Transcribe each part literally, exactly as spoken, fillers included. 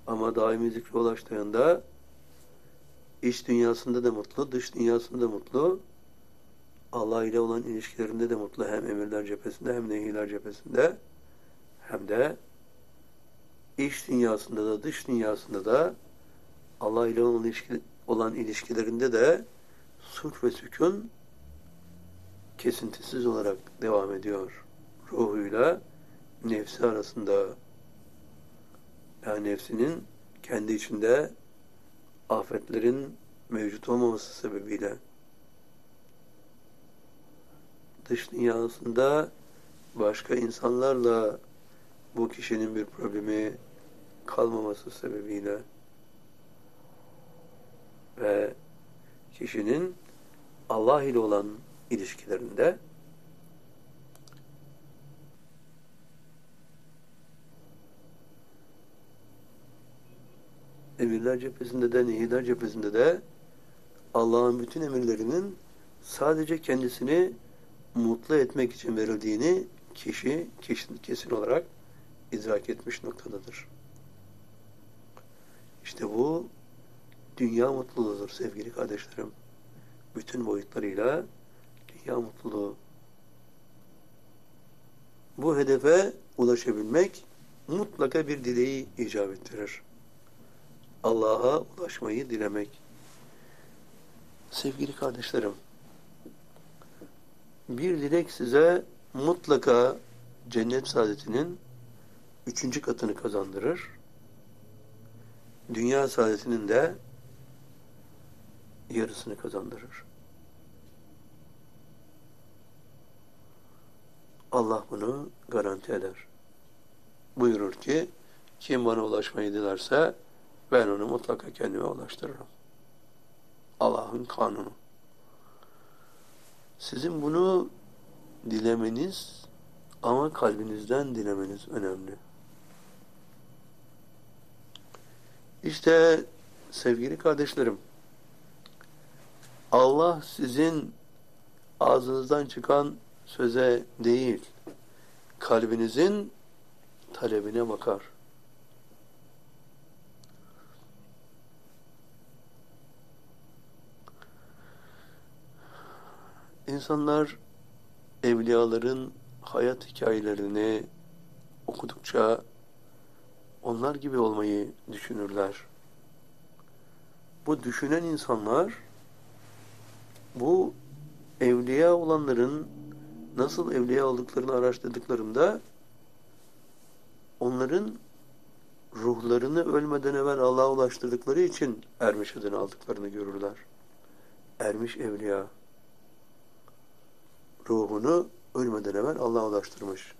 Ama daimi zikre ulaştığında iç dünyasında da mutlu, dış dünyasında da mutlu, Allah ile olan ilişkilerinde de mutlu, hem emirler cephesinde hem nehirler cephesinde, hem de iç dünyasında da dış dünyasında da Allah ile olan, ilişki, olan ilişkilerinde de sulh ve sükun kesintisiz olarak devam ediyor. Ruhuyla nefsi arasında, yani nefsinin kendi içinde afetlerin mevcut olmaması sebebiyle, dış dünyasında başka insanlarla bu kişinin bir problemi kalmaması sebebiyle ve kişinin Allah ile olan ilişkilerinde emirler cephesinde de nehirler cephesinde de Allah'ın bütün emirlerinin sadece kendisini mutlu etmek için verildiğini kişi kesin, kesin olarak idrak etmiş noktadadır. İşte bu dünya mutluluğudur sevgili kardeşlerim. Bütün boyutlarıyla dünya mutluluğu. Bu hedefe ulaşabilmek mutlaka bir dileği icap ettirir. Allah'a ulaşmayı dilemek. Sevgili kardeşlerim, bir dilek size mutlaka cennet saadetinin üçüncü katını kazandırır. Dünya saadetinin de yarısını kazandırır. Allah bunu garanti eder. Buyurur ki, kim bana ulaşmayı dilerse ben onu mutlaka kendime ulaştırırım. Allah'ın kanunu. Sizin bunu dilemeniz ama kalbinizden dilemeniz önemli. İşte sevgili kardeşlerim, Allah sizin ağzınızdan çıkan söze değil, kalbinizin talebine bakar. İnsanlar evliyaların hayat hikayelerini okudukça onlar gibi olmayı düşünürler. Bu düşünen insanlar bu evliya olanların nasıl evliya olduklarını araştırdıklarında onların ruhlarını ölmeden evvel Allah'a ulaştırdıkları için ermiş adını aldıklarını görürler. Ermiş evliya. Ruhunu ölmeden evvel Allah'a ulaştırmış.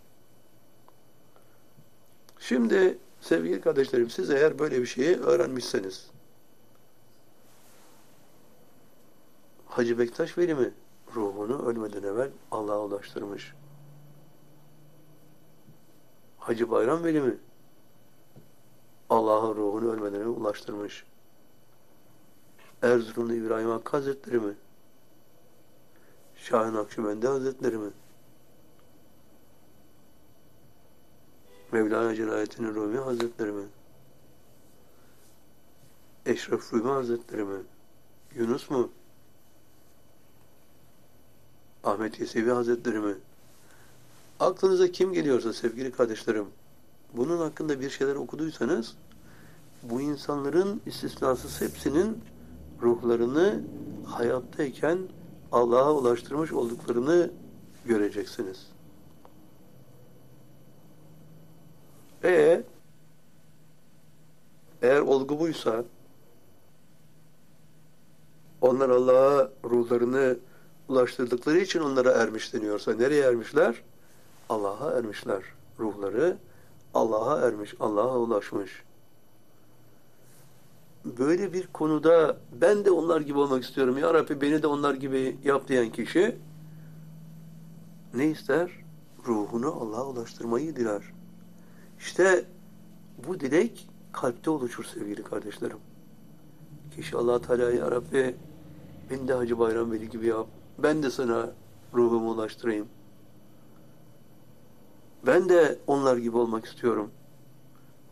Şimdi sevgili kardeşlerim, siz eğer böyle bir şeyi öğrenmişseniz, Hacı Bektaş Veli mi ruhunu ölmeden evvel Allah'a ulaştırmış? Hacı Bayram Veli mi Allah'ın ruhunu ölmeden evvel ulaştırmış? Erzurumlu İbrahim Hakkı Hazretleri mi? Şah-ı Nakşibendi Hazretleri mi? Mevlana Celaleddin Rumi Hazretleri mi? Eşref Rumi Hazretleri mi? Yunus mu? Ahmet Yesevi Hazretleri mi? Aklınıza kim geliyorsa sevgili kardeşlerim, bunun hakkında bir şeyler okuduysanız, bu insanların istisnasız hepsinin ruhlarını hayattayken Allah'a ulaştırmış olduklarını göreceksiniz. E eğer olgu buysa, onlar Allah'a ruhlarını ulaştırdıkları için onlara ermiş deniyorsa, nereye ermişler? Allah'a ermişler. Ruhları Allah'a ermiş, Allah'a ulaşmış. Böyle bir konuda ben de onlar gibi olmak istiyorum, ya Rabbi beni de onlar gibi yap diyen kişi ne ister? Ruhunu Allah'a ulaştırmayı diler. İşte bu dilek kalpte oluşur sevgili kardeşlerim. Kişi Allah Teala, ya Rabbi beni de Hacı Bayram Veli gibi yap. Ben de sana ruhumu ulaştırayım. Ben de onlar gibi olmak istiyorum.